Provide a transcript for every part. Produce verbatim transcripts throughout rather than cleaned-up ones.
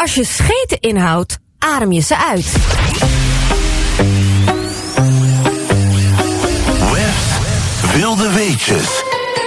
Als je scheten inhoudt, adem je ze uit. Wef's Wilde Weetjes.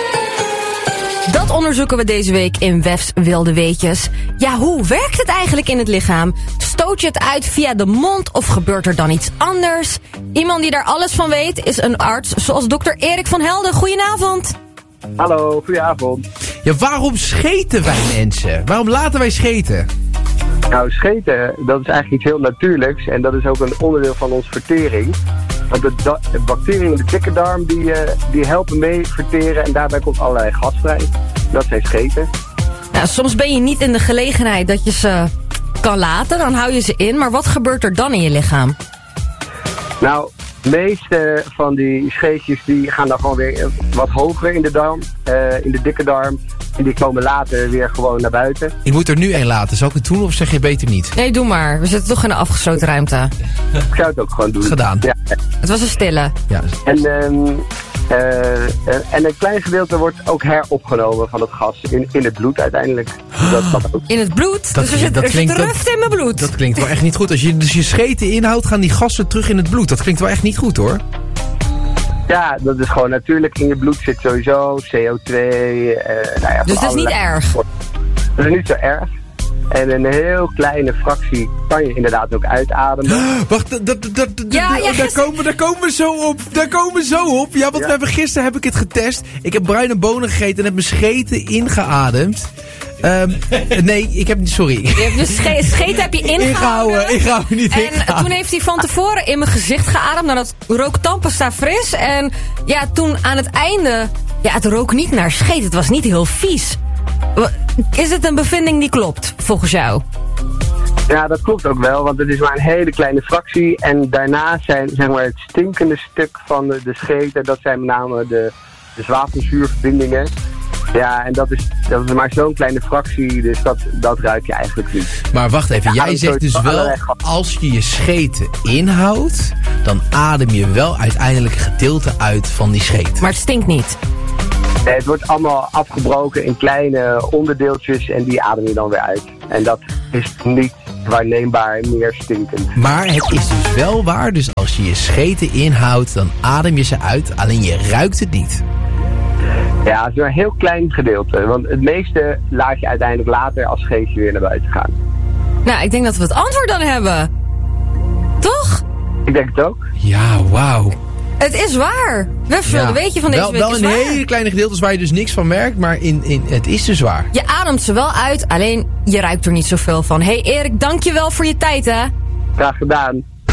Dat onderzoeken we deze week in Wef's Wilde Weetjes. Ja, hoe werkt het eigenlijk in het lichaam? Stoot je het uit via de mond of gebeurt er dan iets anders? Iemand die daar alles van weet is een arts zoals dokter Erik van Helden. Goedenavond. Hallo, goedenavond. Ja, waarom scheten wij mensen? Waarom laten wij scheten? Nou, scheten, dat is eigenlijk iets heel natuurlijks en dat is ook een onderdeel van onze vertering. Want de, da- de bacteriën in de dikke darm die, uh, die helpen mee verteren en daarbij komt allerlei gas vrij. Dat zijn scheten. Nou, soms ben je niet in de gelegenheid dat je ze kan laten, dan hou je ze in. Maar wat gebeurt er dan in je lichaam? Nou, de meeste van die scheetjes die gaan dan gewoon weer wat hoger in de darm, uh, in de dikke darm. En die komen later weer gewoon naar buiten. Ik moet er nu één laten. Zal ik het doen of zeg je beter niet? Nee, doe maar. We zitten toch in een afgesloten ruimte. Ik zou het ook gewoon doen. Gedaan. Ja. Het was een stille. Ja. En, um, uh, en een klein gedeelte wordt ook heropgenomen van het gas in, in het bloed uiteindelijk. Dat kan ook. In het bloed? Dat- dus er zit, dat er zit klinkt- ruft in mijn bloed. Dat klinkt wel echt niet goed. Als je dus je scheten inhoudt, gaan die gassen terug in het bloed. Dat klinkt wel echt niet goed, hoor. Ja, dat is gewoon natuurlijk. In je bloed zit sowieso C O twee. Uh, nou ja, Dus van dat is niet allerlei- erg? Dat is niet zo erg. En een heel kleine fractie kan je inderdaad ook uitademen. Wacht, dat, dat, dat, dat- Ja, ja, daar, gisteren- komen, daar komen we zo op. Daar komen we zo op. Ja, want Ja. we hebben, gisteren heb ik het getest. Ik heb bruine bonen gegeten en heb mijn scheten ingeademd. Um, nee, ik heb niet, sorry. Je hebt dus sche- scheten heb je ingehouden. Ingehouden, ingehouden, niet En ingehouden. toen heeft hij van tevoren in mijn gezicht geademd. Nou, dat rook tandpasta fris. En ja, toen aan het einde... Ja, het rook niet naar scheet. Het was niet heel vies. Wa- Is het een bevinding die klopt, volgens jou? Ja, dat klopt ook wel, want het is maar een hele kleine fractie. En daarna zijn zeg maar, het stinkende stuk van de, de scheten, dat zijn met name de, de zwavelzuurverbindingen. Ja, en dat is, dat is maar zo'n kleine fractie, dus dat, dat ruik je eigenlijk niet. Maar wacht even, Ja, jij dat zegt soort dus van wel, allerlei gassen. als je je scheten inhoudt, dan adem je wel uiteindelijk een gedeelte uit van die scheet. Maar het stinkt niet. Nee, het wordt allemaal afgebroken in kleine onderdeeltjes en die adem je dan weer uit. En dat is niet waarneembaar meer stinkend. Maar het is dus wel waar, dus als je je scheten inhoudt, dan adem je ze uit, alleen je ruikt het niet. Ja, het is maar een heel klein gedeelte, want het meeste laat je uiteindelijk later als scheetje weer naar buiten gaan. Nou, ik denk dat we het antwoord dan hebben. Toch? Ik denk het ook. Ja, wauw. Het is waar. Wefsvulde, Ja. weet je van deze wel, week wel is in waar. hele kleine gedeeltes waar je dus niks van merkt, maar in, in, het is dus waar. Je ademt ze wel uit, alleen je ruikt er niet zoveel van. Hé hey Erik, dank je wel voor je tijd, hè. Graag gedaan.